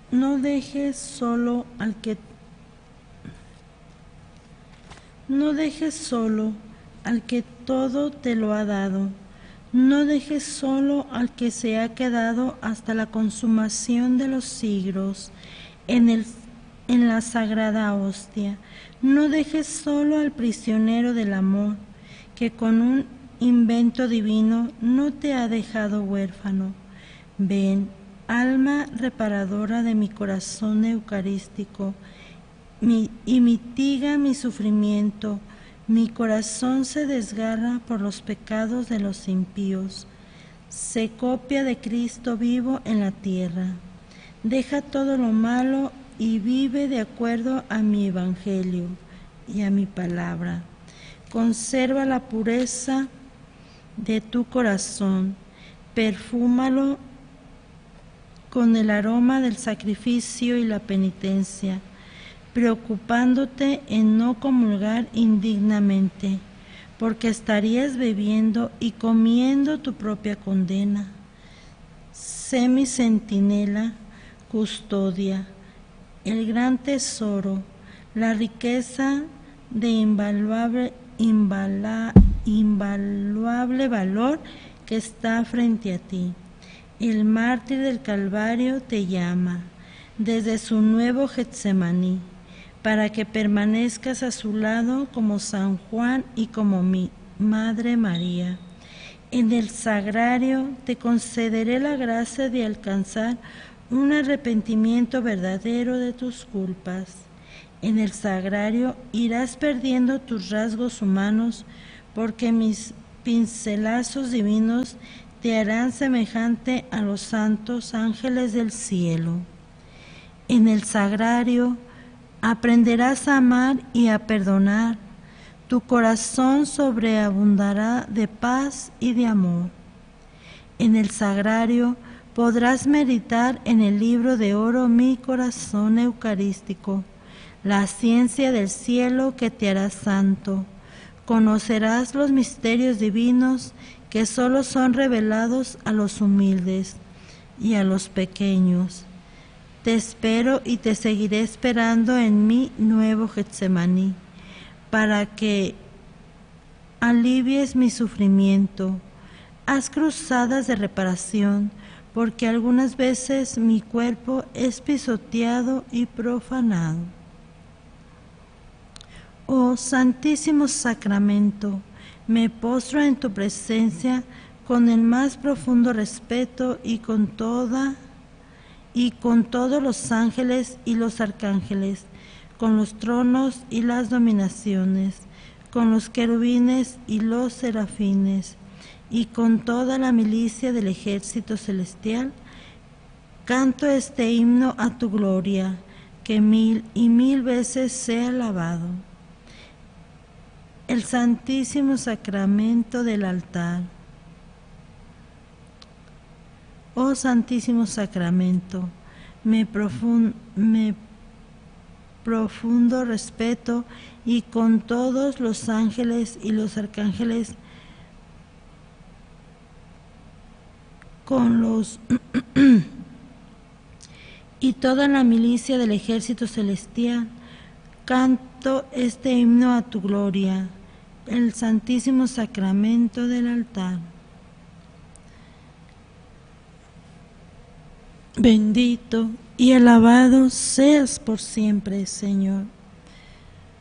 No dejes solo al que todo te lo ha dado. No dejes solo al que se ha quedado hasta la consumación de los siglos en la sagrada hostia. No dejes solo al prisionero del amor, que con un invento divino no te ha dejado huérfano. Ven, alma reparadora de mi corazón eucarístico, y mitiga mi sufrimiento. Mi corazón se desgarra por los pecados de los impíos. Se copia de Cristo vivo en la tierra. Deja todo lo malo y vive de acuerdo a mi evangelio y a mi palabra. Conserva la pureza de tu corazón. Perfúmalo con el aroma del sacrificio y la penitencia, preocupándote en no comulgar indignamente, porque estarías bebiendo y comiendo tu propia condena. Sé mi centinela, custodia, el gran tesoro, la riqueza de invaluable valor que está frente a ti. El mártir del Calvario te llama desde su nuevo Getsemaní, para que permanezcas a su lado como San Juan y como mi Madre María. En el sagrario te concederé la gracia de alcanzar un arrepentimiento verdadero de tus culpas. En el sagrario irás perdiendo tus rasgos humanos, porque mis pincelazos divinos te harán semejante a los santos ángeles del cielo. En el sagrario aprenderás a amar y a perdonar. Tu corazón sobreabundará de paz y de amor. En el sagrario podrás meditar en el libro de oro mi corazón eucarístico, la ciencia del cielo que te hará santo. Conocerás los misterios divinos que solo son revelados a los humildes y a los pequeños. Te espero y te seguiré esperando en mi nuevo Getsemaní, para que alivies mi sufrimiento. Haz cruzadas de reparación, porque algunas veces mi cuerpo es pisoteado y profanado. Oh Santísimo Sacramento, me postro en tu presencia con el más profundo respeto y con todos los ángeles y los arcángeles, con los tronos y las dominaciones, con los querubines y los serafines, y con toda la milicia del ejército celestial, canto este himno a tu gloria, que mil y mil veces sea alabado. El Santísimo Sacramento del altar. Oh Santísimo Sacramento, me profundo respeto, y con todos los ángeles y los arcángeles, con los y toda la milicia del ejército celestial, canto este himno a tu gloria, el Santísimo Sacramento del altar. Bendito y alabado seas por siempre, Señor.